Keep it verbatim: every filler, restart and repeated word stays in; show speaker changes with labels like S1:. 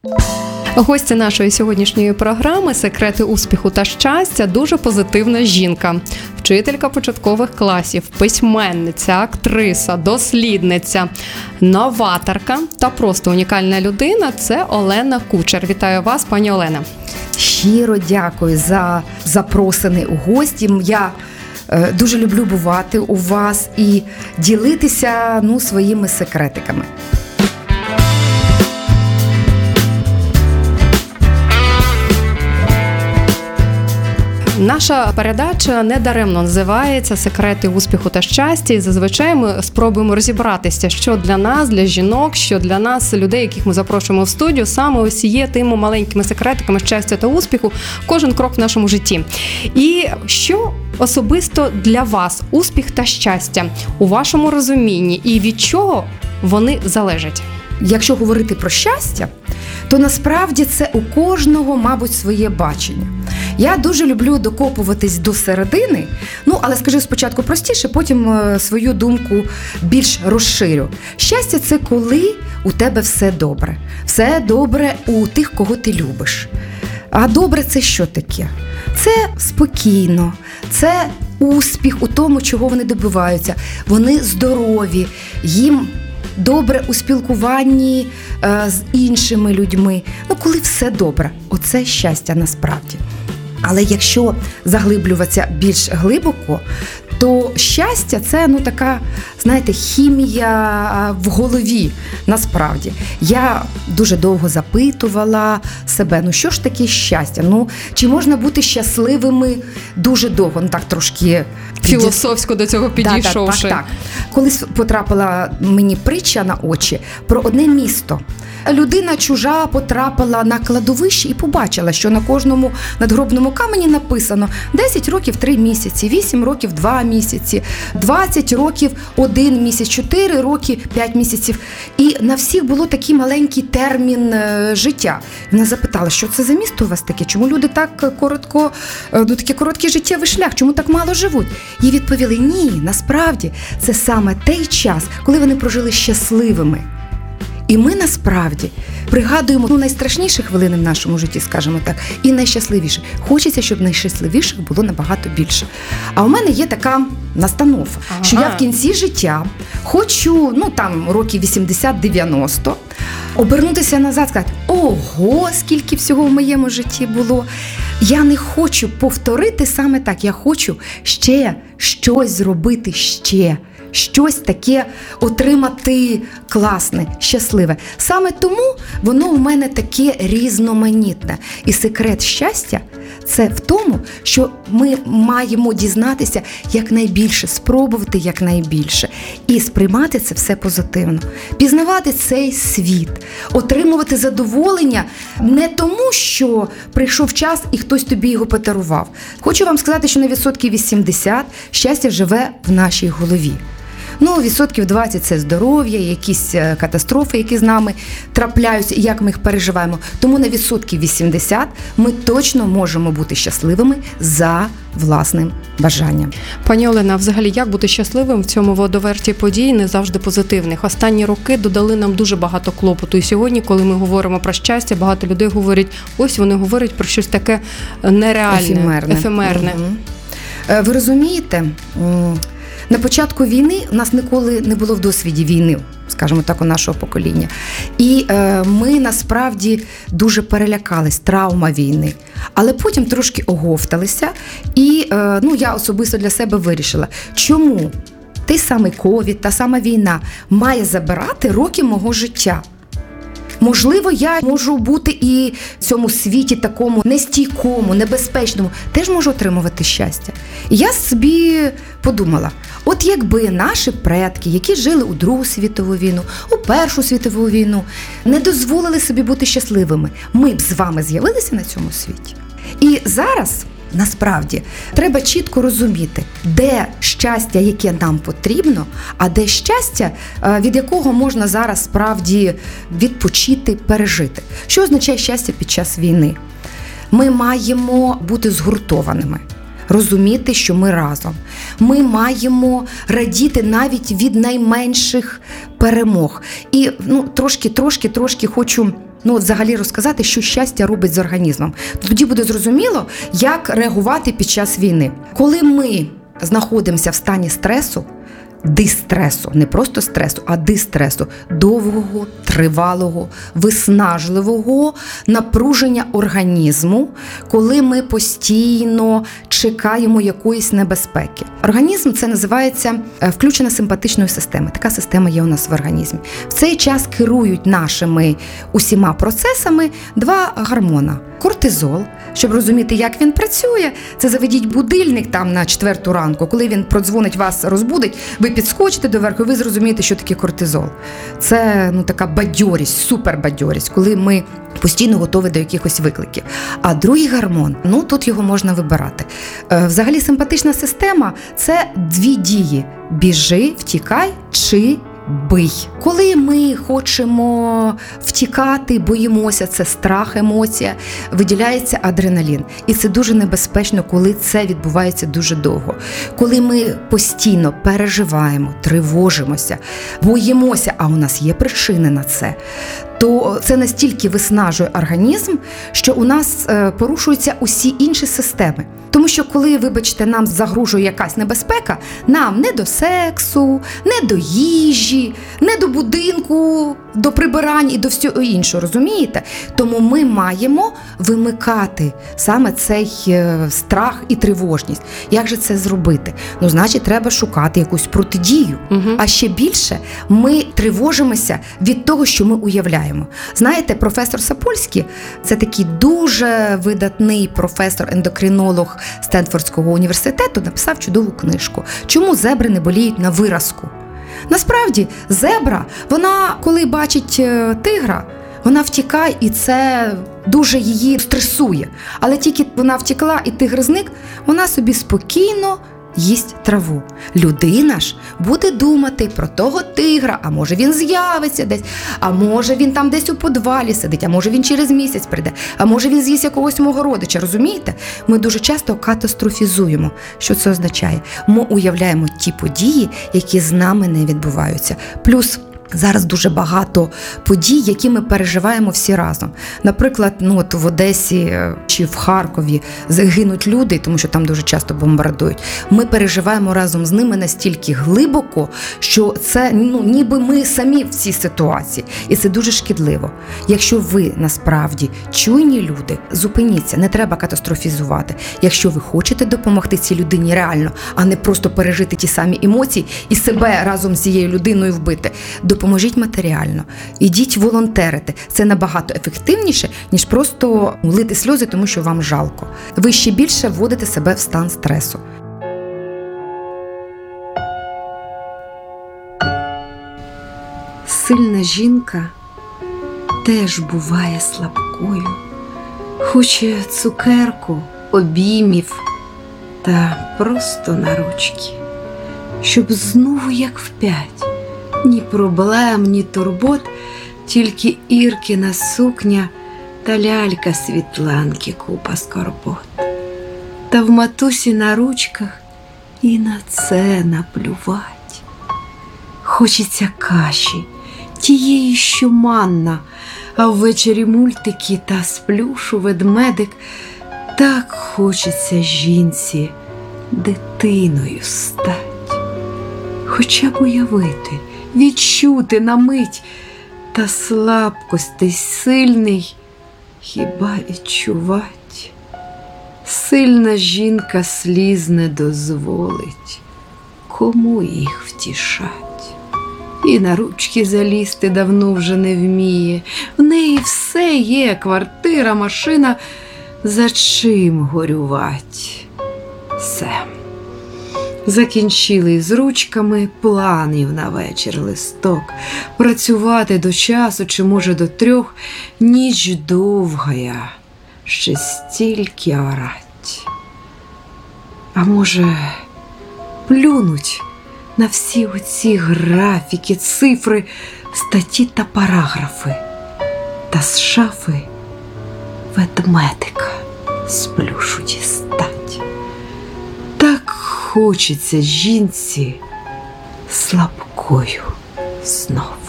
S1: Гостя нашої сьогоднішньої програми «Секрети успіху та щастя» дуже позитивна жінка. Вчителька початкових класів, письменниця, актриса, дослідниця, новаторка та просто унікальна людина – це Олена Кучер. Вітаю вас, пані Олена.
S2: Щиро дякую за запросини у гості. Я е, дуже люблю бувати у вас і ділитися ну, своїми секретиками.
S1: Наша передача недаремно називається «Секрети успіху та щастя». І зазвичай ми спробуємо розібратися, що для нас, для жінок, що для нас, людей, яких ми запрошуємо в студію, саме ось є тими маленькими секретиками щастя та успіху кожен крок в нашому житті. І що особисто для вас успіх та щастя у вашому розумінні і від чого вони залежать?
S2: Якщо говорити про щастя, то насправді це у кожного, мабуть, своє бачення. Я дуже люблю докопуватись до середини, ну, але скажу спочатку простіше, потім свою думку більш розширю. Щастя – це коли у тебе все добре. Все добре у тих, кого ти любиш. А добре – це що таке? Це спокійно, це успіх у тому, чого вони добиваються. Вони здорові, їм добре у спілкуванні е, з іншими людьми. Ну, коли все добре, оце щастя насправді. Але якщо заглиблюватися більш глибоко, то щастя – це, ну, така, знаєте, хімія в голові, насправді. Я дуже довго запитувала себе, ну, що ж таке щастя? Ну, чи можна бути щасливими дуже довго? Ну, так, трошки...
S1: Філософсько до цього підійшовши.
S2: Так, так, так. Колись потрапила мені притча на очі про одне місто. Людина чужа потрапила на кладовище і побачила, що на кожному надгробному камені написано десять років три місяці, вісім років два місяці, двадцять років один місяць, чотири роки п'ять місяців. І на всіх було такий маленький термін життя. Вона запитала, що це за місто у вас таке? Чому люди так коротко, ну, такий короткий життєвий шлях, чому так мало живуть? Їй відповіли, ні, насправді це саме той час, коли вони прожили щасливими. І ми насправді пригадуємо ну, найстрашніші хвилини в нашому житті, скажімо так, і найщасливіші. Хочеться, щоб найщасливіших було набагато більше. А у мене є така настанова, ага. що я в кінці життя хочу, ну там років вісімдесят-дев'яносто, обернутися назад, сказати, ого, скільки всього в моєму житті було. Я не хочу повторити саме так, я хочу ще щось зробити ще. Щось таке отримати класне, щасливе. Саме тому воно у мене таке різноманітне. І секрет щастя – це в тому, що ми маємо дізнатися якнайбільше, спробувати якнайбільше і сприймати це все позитивно. Пізнавати цей світ, отримувати задоволення не тому, що прийшов час і хтось тобі його подарував. Хочу вам сказати, що на відсотків вісімдесят щастя живе в нашій голові. Ну, відсотків двадцять – це здоров'я, якісь катастрофи, які з нами трапляються, і як ми їх переживаємо. Тому на відсотків вісімдесят ми точно можемо бути щасливими за власним бажанням.
S1: Пані Олена, взагалі, як бути щасливим в цьому водоверті подій не завжди позитивних? Останні роки додали нам дуже багато клопоту. І сьогодні, коли ми говоримо про щастя, багато людей говорять, ось вони говорять про щось таке нереальне, ефемерне. ефемерне.
S2: Угу. Ви розумієте, на початку війни у нас ніколи не було в досвіді війни, скажімо так, у нашого покоління. І е, ми насправді дуже перелякались, травма війни. Але потім трошки оговталися і е, ну, я особисто для себе вирішила, чому той самий ковід, та сама війна має забирати роки мого життя. Можливо, я можу бути і в цьому світі такому нестійкому, небезпечному, теж можу отримувати щастя. І я собі подумала, от якби наші предки, які жили у Другу світову війну, у Першу світову війну, не дозволили собі бути щасливими, ми б з вами з'явилися на цьому світі. І зараз, насправді, треба чітко розуміти, де щастя, яке нам потрібно, а де щастя, від якого можна зараз справді відпочити, пережити. Що означає щастя під час війни? Ми маємо бути згуртованими, розуміти, що ми разом. Ми маємо радіти навіть від найменших перемог. І ну, трошки, трошки, трошки хочу ну, от взагалі розказати, що щастя робить з організмом. Тоді буде зрозуміло, як реагувати під час війни. Коли ми знаходимося в стані стресу, дистресу, не просто стресу, а дистресу, довгого, тривалого, виснажливого напруження організму, коли ми постійно чекаємо якоїсь небезпеки. Організм – це називається включена симпатичною системою. Така система є у нас в організмі. В цей час керують нашими усіма процесами два гормони. Кортизол, щоб розуміти, як він працює, це заведіть будильник там на четверту ранку, коли він продзвонить, вас розбудить, ви підскочите доверху, і ви зрозумієте, що таке кортизол. Це ну, така бадьорість, супербадьорість, коли ми постійно готові до якихось викликів. А другий гормон, ну тут його можна вибирати. Взагалі симпатична система – це дві дії – біжи, втікай чи бий. Коли ми хочемо втікати, боїмося, це страх, емоція, виділяється адреналін. І це дуже небезпечно, коли це відбувається дуже довго. Коли ми постійно переживаємо, тривожимося, боїмося, а у нас є причини на це, то це настільки виснажує організм, що у нас порушуються усі інші системи. Тому що коли, вибачте, нам загрожує якась небезпека, нам не до сексу, не до їжі, не до будинку, до прибирань і до всього іншого, розумієте? Тому ми маємо вимикати саме цей страх і тривожність. Як же це зробити? Ну, значить, треба шукати якусь протидію. Угу. А ще більше ми тривожимося від того, що ми уявляємо. Знаєте, професор Сапольський – це такий дуже видатний професор-ендокринолог Стенфордського університету, написав чудову книжку «Чому зебри не боліють на виразку?». Насправді, зебра, вона, коли бачить тигра, вона втікає, і це дуже її стресує. Але тільки вона втекла і тигр зник, вона собі спокійно їсть траву. Людина ж буде думати про того тигра, а може він з'явиться десь, а може він там десь у підвалі сидить, а може він через місяць прийде, а може він з'їсть якогось мого родича, розумієте? Ми дуже часто катастрофізуємо. Що це означає? Ми уявляємо ті події, які з нами не відбуваються. Плюс зараз дуже багато подій, які ми переживаємо всі разом. Наприклад, ну от в Одесі чи в Харкові загинуть люди, тому що там дуже часто бомбардують. Ми переживаємо разом з ними настільки глибоко, що це ну, ніби ми самі в цій ситуації. І це дуже шкідливо. Якщо ви насправді чуйні люди, зупиніться, не треба катастрофізувати. Якщо ви хочете допомогти цій людині реально, а не просто пережити ті самі емоції і себе разом з цією людиною вбити, допоможіть матеріально, ідіть волонтерити. Це набагато ефективніше, ніж просто лити сльози, тому що вам жалко. Ви ще більше вводите себе в стан стресу.
S3: Сильна жінка теж буває слабкою. Хоче цукерку, обіймів та просто на ручки, щоб знову як вп'ять. Ні проблем, ні турбот, тільки Іркіна сукня та лялька Світланки купа скорбот. Та в матусі на ручках і на це наплювать. Хочеться каші, тієї, що манна, а ввечері мультики та з плюшу ведмедик. Так хочеться жінці дитиною стать. Хоча б уявити, відчути на мить, та слабкостей сильний хіба відчувать. Сильна жінка сліз не дозволить, кому їх втішать. І на ручки залізти давно вже не вміє. В неї все є, квартира, машина, за чим горювать. Все. Закінчили з ручками, планів на вечір листок. Працювати до часу, чи може до трьох, ніч довгая, ще стільки орать. А може, плюнуть на всі оці графіки, цифри, статті та параграфи, та з шафи ведмедика з плюшу дістать. хочеться жінці слабкою знов.